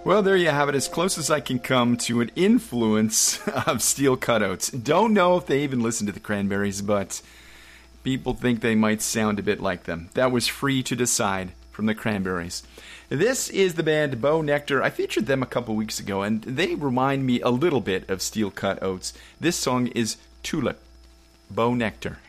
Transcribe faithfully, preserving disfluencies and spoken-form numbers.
Well, there you have it, as close as I can come to an influence of Steel Cutouts. Don't know if they even listen to the Cranberries, but people think they might sound a bit like them. That was Free to Decide from the Cranberries. This is the band Bo Nectar. I featured them a couple weeks ago, and they remind me a little bit of Steel Cutouts. This song is Tulip, Bo Nectar.